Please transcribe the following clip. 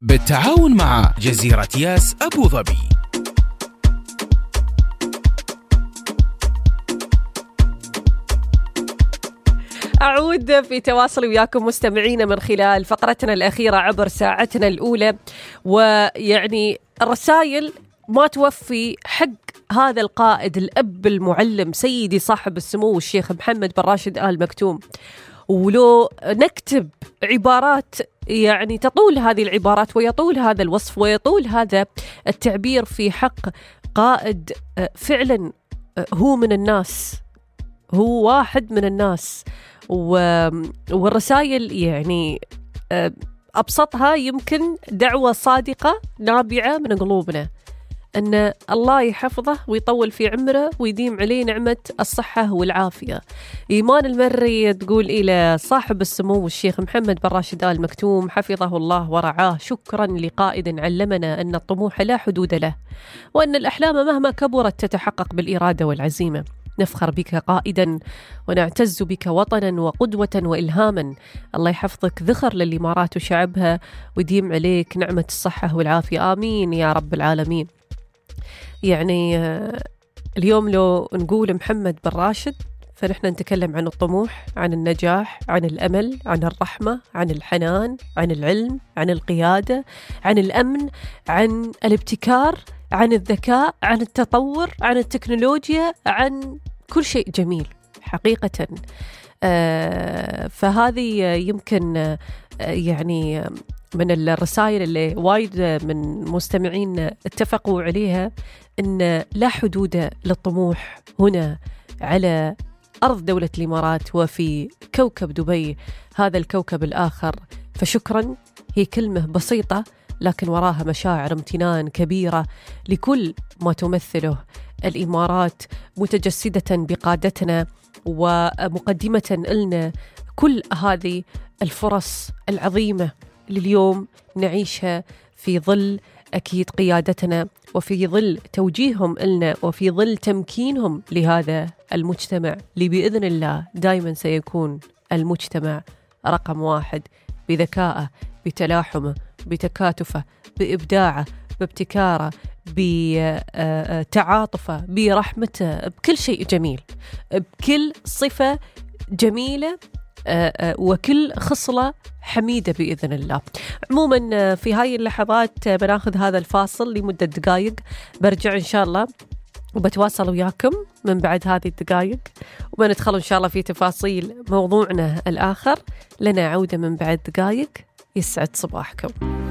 بالتعاون مع جزيرة ياس أبو ظبي. أعود في تواصل وياكم مستمعين من خلال فقرتنا الأخيرة عبر ساعتنا الأولى، ويعني الرسائل ما توفي حق هذا القائد الأب المعلم سيدي صاحب السمو الشيخ محمد بن راشد آل مكتوم. ولو نكتب عبارات يعني تطول هذه العبارات ويطول هذا الوصف ويطول هذا التعبير في حق قائد فعلا هو من الناس، هو واحد من الناس. والرسائل يعني أبسطها يمكن دعوة صادقة نابعة من قلوبنا أن الله يحفظه ويطول في عمره ويديم عليه نعمة الصحة والعافية. إيمان المري تقول إلى صاحب السمو الشيخ محمد بن راشد آل مكتوم حفظه الله ورعاه: شكرا لقائد علمنا أن الطموح لا حدود له، وأن الأحلام مهما كبرت تتحقق بالإرادة والعزيمة. نفخر بك قائدا ونعتز بك وطنا وقدوة وإلهاما. الله يحفظك ذخر للإمارات وشعبها ويديم عليك نعمة الصحة والعافية، آمين يا رب العالمين. يعني اليوم لو نقول محمد بن راشد فنحن نتكلم عن الطموح، عن النجاح، عن الأمل، عن الرحمة، عن الحنان، عن العلم، عن القيادة، عن الأمن، عن الابتكار، عن الذكاء، عن التطور، عن التكنولوجيا، عن كل شيء جميل حقيقة. فهذه يمكن يعني من الرسائل اللي وايد من مستمعين اتفقوا عليها، أن لا حدود للطموح هنا على أرض دولة الإمارات وفي كوكب دبي، هذا الكوكب الآخر. فشكرا هي كلمة بسيطة لكن وراها مشاعر امتنان كبيرة لكل ما تمثله الإمارات، متجسدة بقادتنا ومقدمة لنا كل هذه الفرص العظيمة اللي اليوم نعيشها في ظل أكيد قيادتنا، وفي ظل توجيههم لنا، وفي ظل تمكينهم لهذا المجتمع اللي بإذن الله دائما سيكون المجتمع رقم واحد بذكائه، بتلاحمه، بتكاتفه، بإبداعه، بابتكاره، بتعاطفه، برحمته، بكل شيء جميل، بكل صفة جميلة وكل خصلة حميدة بإذن الله. عموما في هاي اللحظات بناخذ هذا الفاصل لمدة دقائق، برجع إن شاء الله وبتواصل وياكم من بعد هذه الدقائق، وبندخل إن شاء الله في تفاصيل موضوعنا الآخر. لنا عودة من بعد دقائق، يسعد صباحكم.